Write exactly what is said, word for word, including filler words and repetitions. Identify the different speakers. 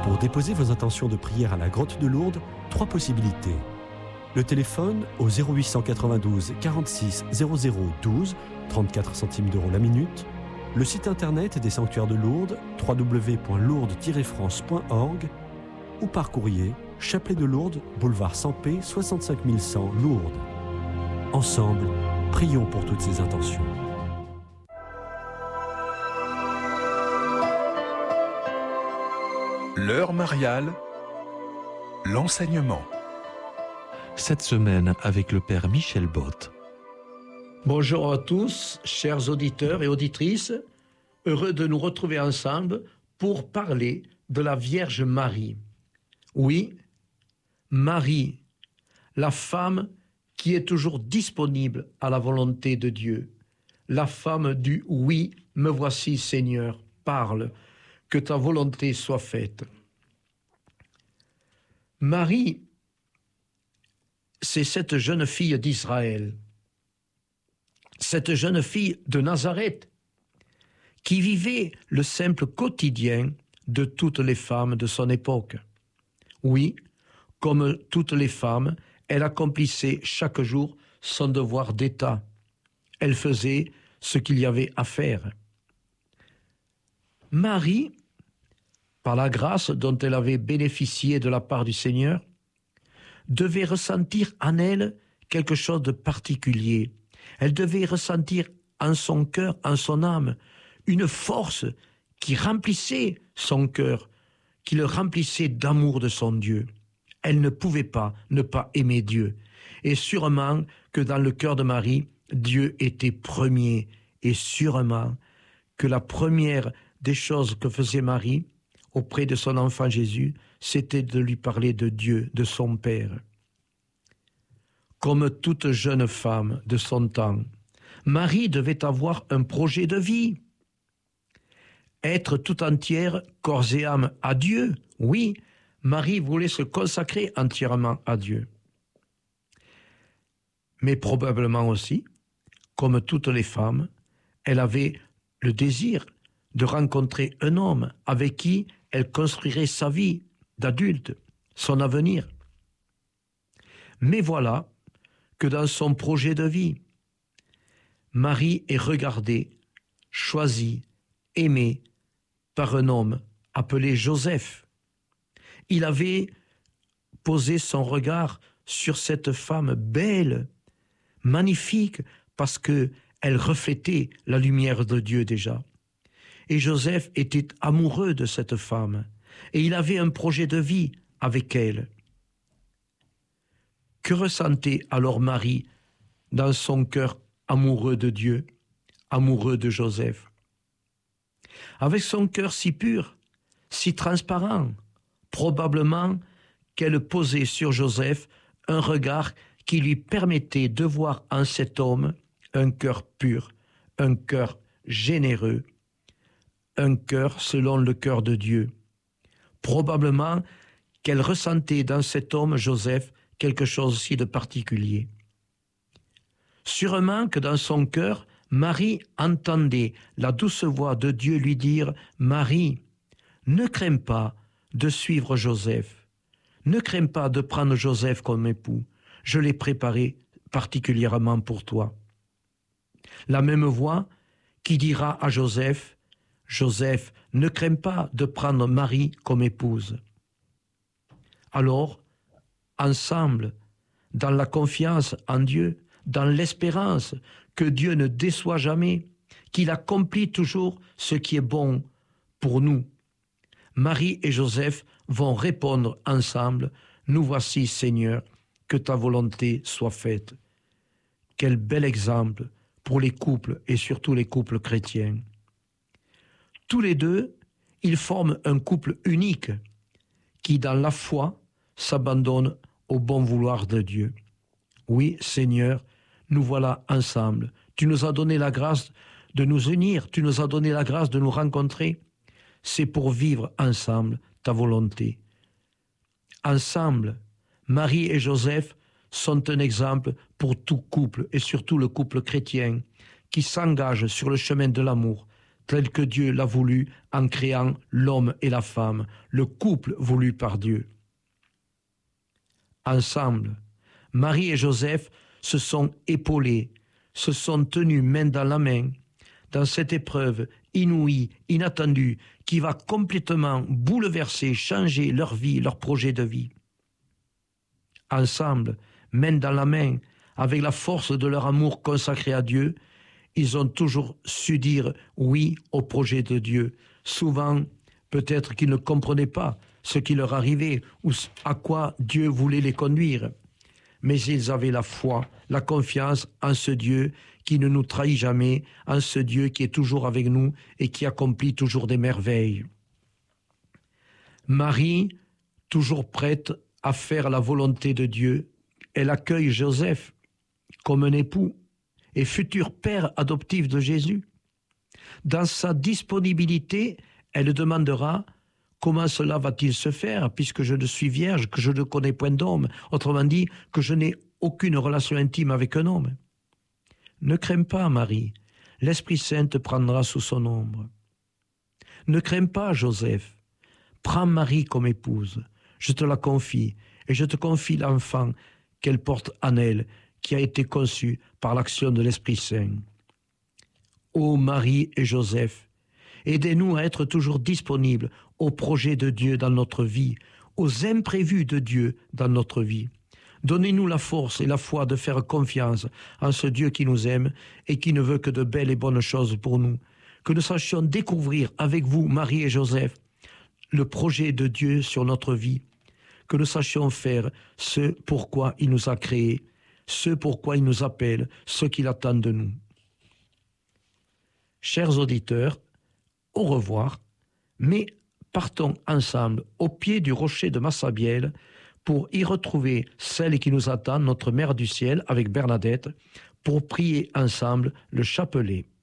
Speaker 1: Pour déposer vos intentions de prière à la Grotte de Lourdes, trois possibilités. Le téléphone au zéro huit cent quatre-vingt-douze quarante-six zéro zéro douze, trente-quatre centimes d'euros la minute. Le site internet des sanctuaires de Lourdes, w w w point lourdes tiret france point org, ou par courrier, Chapelet de Lourdes, boulevard Sampé, soixante-cinq mille cent, Lourdes. Ensemble, prions pour toutes ces intentions.
Speaker 2: L'heure mariale, l'enseignement.
Speaker 3: Cette semaine avec le Père Michel Bott.
Speaker 4: Bonjour à tous, chers auditeurs et auditrices, heureux de nous retrouver ensemble pour parler de la Vierge Marie. Oui, Marie, la femme qui est toujours disponible à la volonté de Dieu, la femme du « Oui, me voici Seigneur, parle, que ta volonté soit faite ». Marie, c'est cette jeune fille d'Israël, cette jeune fille de Nazareth, qui vivait le simple quotidien de toutes les femmes de son époque. Oui, comme toutes les femmes, elle accomplissait chaque jour son devoir d'État. Elle faisait ce qu'il y avait à faire. Marie, par la grâce dont elle avait bénéficié de la part du Seigneur, devait ressentir en elle quelque chose de particulier. Elle devait ressentir en son cœur, en son âme, une force qui remplissait son cœur, qui le remplissait d'amour de son Dieu. Elle ne pouvait pas ne pas aimer Dieu. Et sûrement que dans le cœur de Marie, Dieu était premier. Et sûrement que la première des choses que faisait Marie auprès de son enfant Jésus, c'était de lui parler de Dieu, de son Père. Comme toute jeune femme de son temps, Marie devait avoir un projet de vie. Être tout entière, corps et âme, à Dieu. Oui, Marie voulait se consacrer entièrement à Dieu. Mais probablement aussi, comme toutes les femmes, elle avait le désir de rencontrer un homme avec qui elle construirait sa vie d'adulte, son avenir. Mais voilà que dans son projet de vie, Marie est regardée, choisie, aimée par un homme appelé Joseph. Il avait posé son regard sur cette femme belle, magnifique, parce qu'elle reflétait la lumière de Dieu déjà. Et Joseph était amoureux de cette femme, et il avait un projet de vie avec elle. Que ressentait alors Marie dans son cœur amoureux de Dieu, amoureux de Joseph? Avec son cœur si pur, si transparent, probablement qu'elle posait sur Joseph un regard qui lui permettait de voir en cet homme un cœur pur, un cœur généreux, un cœur selon le cœur de Dieu. Probablement qu'elle ressentait dans cet homme, Joseph, quelque chose aussi de particulier. Sûrement que dans son cœur, Marie entendait la douce voix de Dieu lui dire « Marie, ne crains pas de suivre Joseph, ne crains pas de prendre Joseph comme époux, je l'ai préparé particulièrement pour toi. » La même voix qui dira à Joseph « Joseph, ne crains pas de prendre Marie comme épouse. » Alors, ensemble, dans la confiance en Dieu, dans l'espérance que Dieu ne déçoit jamais, qu'il accomplit toujours ce qui est bon pour nous, Marie et Joseph vont répondre ensemble « Nous voici, Seigneur, que ta volonté soit faite. » Quel bel exemple pour les couples et surtout les couples chrétiens. Tous les deux, ils forment un couple unique qui, dans la foi, s'abandonne au bon vouloir de Dieu. Oui, Seigneur, nous voilà ensemble. Tu nous as donné la grâce de nous unir, tu nous as donné la grâce de nous rencontrer. C'est pour vivre ensemble ta volonté. Ensemble, Marie et Joseph sont un exemple pour tout couple et surtout le couple chrétien qui s'engage sur le chemin de l'amour, tel que Dieu l'a voulu en créant l'homme et la femme, le couple voulu par Dieu. Ensemble, Marie et Joseph se sont épaulés, se sont tenus main dans la main dans cette épreuve inouïe, inattendue, qui va complètement bouleverser, changer leur vie, leur projet de vie. Ensemble, main dans la main, avec la force de leur amour consacré à Dieu, ils ont toujours su dire oui au projet de Dieu. Souvent, peut-être qu'ils ne comprenaient pas ce qui leur arrivait ou à quoi Dieu voulait les conduire. Mais ils avaient la foi, la confiance en ce Dieu qui ne nous trahit jamais, en ce Dieu qui est toujours avec nous et qui accomplit toujours des merveilles. Marie, toujours prête à faire la volonté de Dieu, elle accueille Joseph comme un époux et futur père adoptif de Jésus. Dans sa disponibilité, elle demandera « Comment cela va-t-il se faire puisque je ne suis vierge, que je ne connais point d'homme ?» Autrement dit, que je n'ai aucune relation intime avec un homme. Ne crains pas, Marie, l'Esprit Saint te prendra sous son ombre. Ne crains pas, Joseph, prends Marie comme épouse, je te la confie, et je te confie l'enfant qu'elle porte en elle, qui a été conçu par l'action de l'Esprit Saint. Ô Marie et Joseph, aidez-nous à être toujours disponibles aux projets de Dieu dans notre vie, aux imprévus de Dieu dans notre vie. Donnez-nous la force et la foi de faire confiance en ce Dieu qui nous aime et qui ne veut que de belles et bonnes choses pour nous. Que nous sachions découvrir avec vous, Marie et Joseph, le projet de Dieu sur notre vie. Que nous sachions faire ce pourquoi il nous a créés, ce pourquoi il nous appelle, ce qu'il attend de nous. Chers auditeurs, au revoir, mais partons ensemble au pied du rocher de Massabielle pour y retrouver celle qui nous attend, notre Mère du Ciel, avec Bernadette, pour prier ensemble le chapelet.